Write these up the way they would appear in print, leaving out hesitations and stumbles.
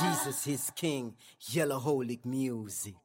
Jesus is King, Yellowholic music.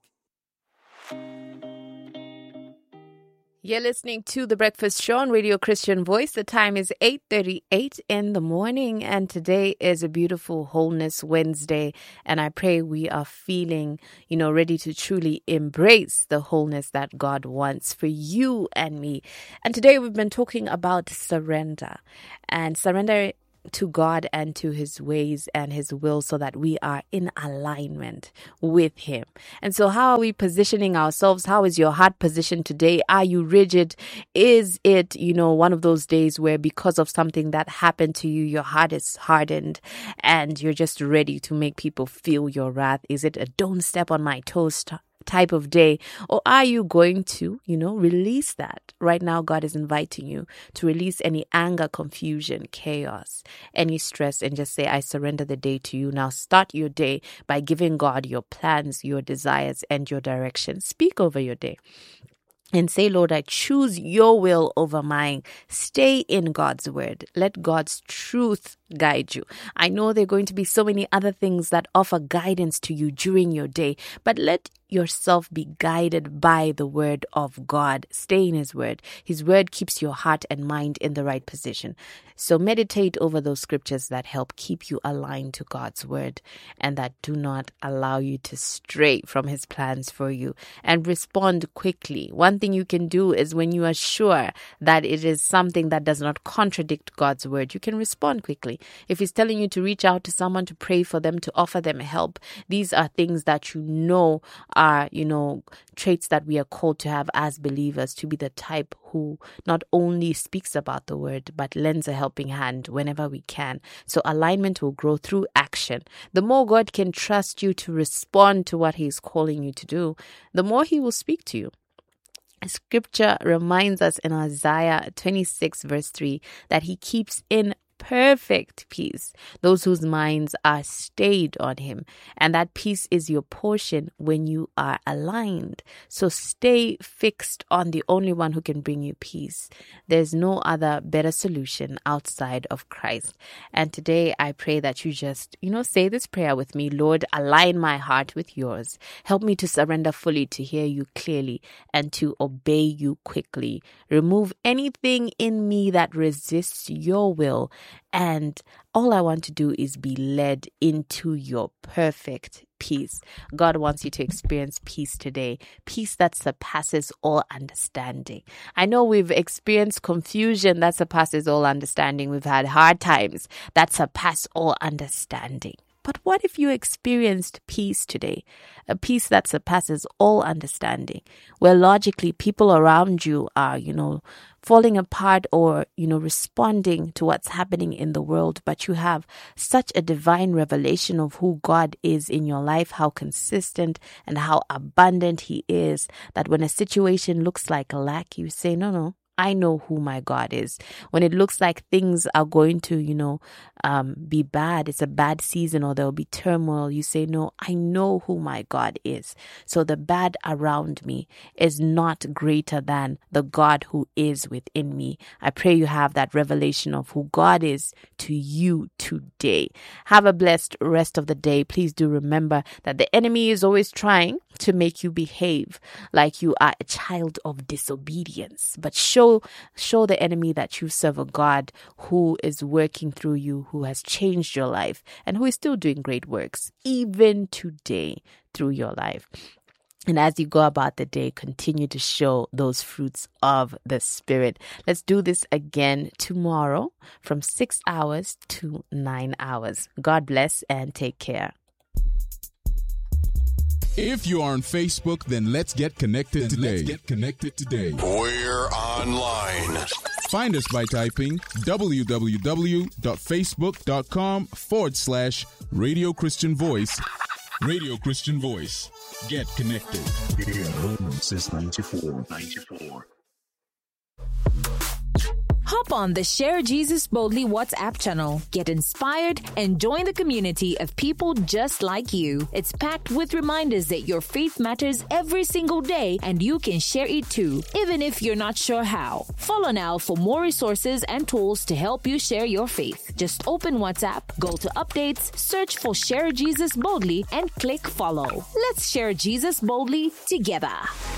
You're listening to The Breakfast Show on Radio Christian Voice. The time is 8:38 in the morning, and today is a beautiful Wholeness Wednesday, and I pray we are feeling, ready to truly embrace the wholeness that God wants for you and me. And today we've been talking about surrender, and surrender to God and to His ways and His will so that we are in alignment with Him. And so how are we positioning ourselves? How is your heart positioned today? Are you rigid? Is it, one of those days where because of something that happened to you, your heart is hardened and you're just ready to make people feel your wrath? Is it a don't step on my toes type of day? Or are you going to, release that? Right now, God is inviting you to release any anger, confusion, chaos, any stress, and just say, I surrender the day to you. Now start your day by giving God your plans, your desires, and your direction. Speak over your day. And say, Lord, I choose your will over mine. Stay in God's word. Let God's truth guide you. I know there are going to be so many other things that offer guidance to you during your day, but let yourself be guided by the word of God. Stay in His word. His word keeps your heart and mind in the right position. So meditate over those scriptures that help keep you aligned to God's word and that do not allow you to stray from His plans for you, and respond quickly. One thing you can do is when you are sure that it is something that does not contradict God's word, you can respond quickly. If He's telling you to reach out to someone, to pray for them, to offer them help, these are things that are, traits that we are called to have as believers, to be the type who not only speaks about the word, but lends a helping hand whenever we can. So alignment will grow through action. The more God can trust you to respond to what He's calling you to do, the more He will speak to you. Scripture reminds us in Isaiah 26 verse 3 that He keeps in perfect peace those whose minds are stayed on Him, and that peace is your portion when you are aligned. So stay fixed on the only one who can bring you peace. There's no other better solution outside of Christ. And today I pray that you just, say this prayer with me. Lord, align my heart with yours. Help me to surrender fully, to hear you clearly, and to obey you quickly. Remove anything in me that resists your will, and all I want to do is be led into your perfect peace. God wants you to experience peace today, peace that surpasses all understanding. I know we've experienced confusion that surpasses all understanding. We've had hard times that surpass all understanding. But what if you experienced peace today, a peace that surpasses all understanding, where logically people around you are, falling apart or, responding to what's happening in the world, but you have such a divine revelation of who God is in your life, how consistent and how abundant He is, that when a situation looks like lack, you say, no, I know who my God is. When it looks like things are going to, be bad, it's a bad season or there'll be turmoil, you say, no, I know who my God is. So the bad around me is not greater than the God who is within me. I pray you have that revelation of who God is to you today. Have a blessed rest of the day. Please do remember that the enemy is always trying to make you behave like you are a child of disobedience, but show the enemy that you serve a God who is working through you, who has changed your life, and who is still doing great works even today through your life. And as you go about the day, continue to show those fruits of the Spirit. Let's do this again tomorrow from 6 hours to 9 hours. God bless and take care. If you are on Facebook, then let's get connected today. We're online. Find us by typing www.facebook.com/Radio Christian Voice. Radio Christian Voice. Get connected. Since 94. Hop on the Share Jesus Boldly WhatsApp channel, get inspired, and join the community of people just like you. It's packed with reminders that your faith matters every single day and you can share it too, even if you're not sure how. Follow now for more resources and tools to help you share your faith. Just open WhatsApp, go to updates, search for Share Jesus Boldly, and click follow. Let's share Jesus boldly together.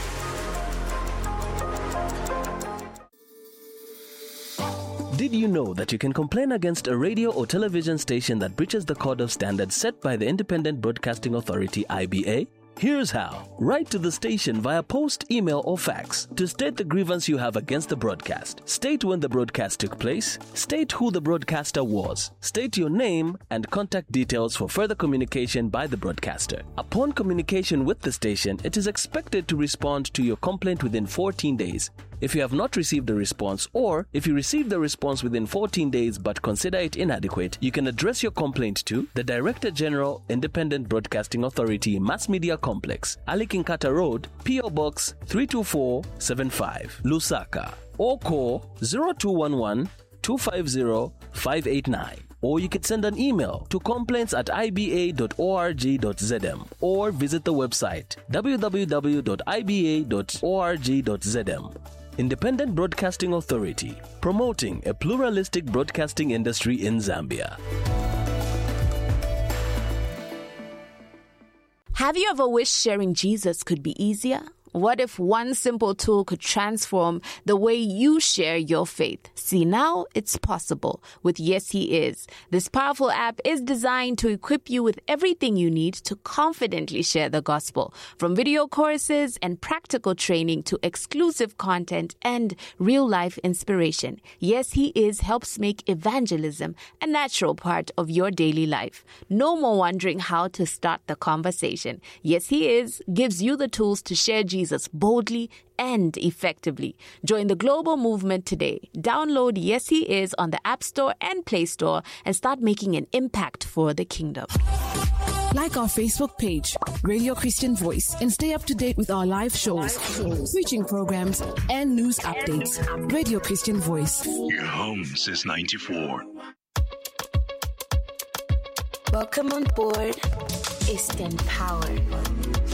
Did you know that you can complain against a radio or television station that breaches the code of standards set by the Independent Broadcasting Authority, IBA? Here's how. Write to the station via post, email, or fax to state the grievance you have against the broadcast. State when the broadcast took place, state who the broadcaster was, state your name and contact details for further communication by the broadcaster. Upon communication with the station, it is expected to respond to your complaint within 14 days. If you have not received a response, or if you received the response within 14 days but consider it inadequate, you can address your complaint to the Director General, Independent Broadcasting Authority, Mass Media Complex, Ali Kinkata Road, P.O. Box 32475, Lusaka, or call 0211 250 589. Or you could send an email to complaints@iba.org.zm or visit the website www.iba.org.zm. Independent Broadcasting Authority, promoting a pluralistic broadcasting industry in Zambia. Have you ever wished sharing Jesus could be easier? What if one simple tool could transform the way you share your faith? See, now it's possible with Yes He Is. This powerful app is designed to equip you with everything you need to confidently share the gospel, from video courses and practical training to exclusive content and real-life inspiration. Yes He Is helps make evangelism a natural part of your daily life. No more wondering how to start the conversation. Yes He Is gives you the tools to share Jesus boldly and effectively. Join the global movement today. Download Yes He Is on the App Store and Play Store and start making an impact for the kingdom. Like our Facebook page, Radio Christian Voice, and stay up to date with our live shows, preaching programs, and news updates. Radio Christian Voice. Your home since 94. Welcome on board. Eastern Power.